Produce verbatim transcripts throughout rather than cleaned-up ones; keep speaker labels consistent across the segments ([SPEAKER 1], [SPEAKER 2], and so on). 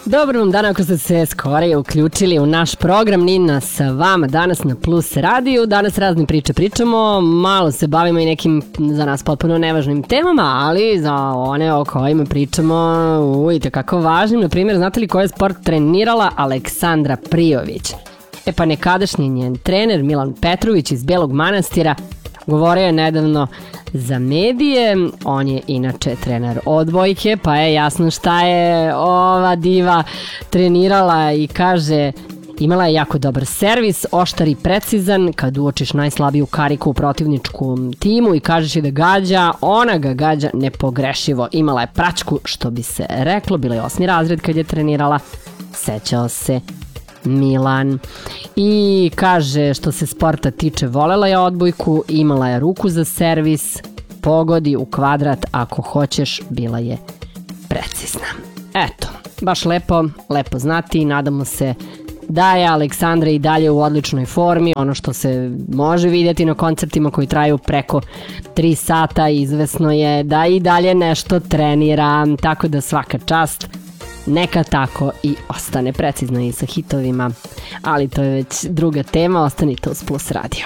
[SPEAKER 1] Dobro vam dan ako ste se skorije uključili u naš program. Nina sa vama danas na Plus radiju. Danas razne priče pričamo, malo se bavimo i nekim za nas potpuno nevažnim temama, ali za one o kojima pričamo ujte kako važnim. Naprimjer, znate li ko je sport trenirala Aleksandra Prijović? E pa nekadašnji njen trener Milan Petrović iz Belog Manastira govorio je nedavno za medije. On je inače trener odbojke, pa je jasno šta je ova diva trenirala i kaže: imala je jako dobar servis, oštar i precizan, kad uočiš najslabiju kariku u protivničkom timu i kažeš je da gađa, ona ga gađa nepogrešivo. Imala je praćku, što bi se reklo, bila je osmi razred kad je trenirala, sećao se Milan. I kaže, što se sporta tiče, volela je odbojku, imala je ruku za servis, pogodi u kvadrat ako hoćeš, bila je precizna. Eto, baš lepo, lepo znati i nadamo se da je Aleksandra i dalje u odličnoj formi. Ono što se može vidjeti na koncertima koji traju preko tri sata, izvesno je da i dalje nešto trenira, tako da svaka čast. Neka tako i ostane, precizno i sa hitovima, ali to je već druga tema, ostanite uz Plus radio.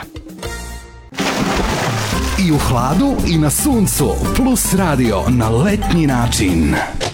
[SPEAKER 2] I u hladu i na suncu, Plus radio na letnji način.